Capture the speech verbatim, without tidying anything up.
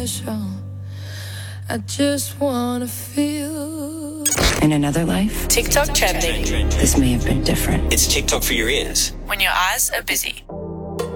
special. I just wanna feel. In another life, TikTok trending. this may have been different. It's TikTok for your ears. When your eyes are busy.